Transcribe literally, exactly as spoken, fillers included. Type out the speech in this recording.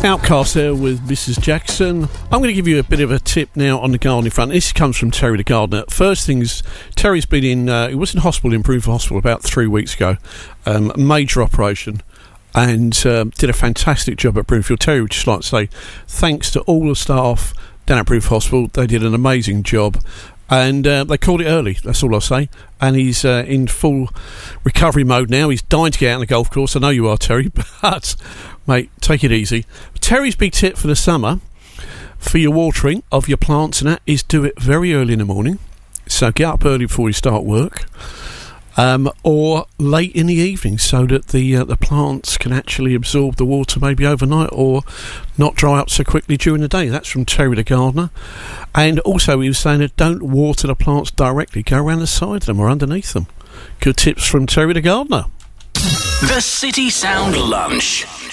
Outcast there with Missus Jackson. I'm going to give you a bit of a tip now on the gardening front. This comes from Terry the gardener. First things, Terry's been in, uh, he was in hospital, in Broomfield Hospital about three weeks ago. Um, major operation. And uh, did a fantastic job at Broomfield. Terry would just like to say thanks to all the staff down at Broomfield Hospital. They did an amazing job. And uh, they called it early, that's all I'll say. And he's uh, in full recovery mode now. He's dying to get out on the golf course. I know you are, Terry, but, mate, take it easy. Terry's big tip for the summer for your watering of your plants and that is do it very early in the morning. So get up early before you start work. Um, or late in the evening so that the uh, the plants can actually absorb the water maybe overnight or not dry up so quickly during the day. That's from Terry the gardener. And also he was saying that don't water the plants directly, go around the side of them or underneath them. Good tips from Terry the gardener. The City Sound Lunch.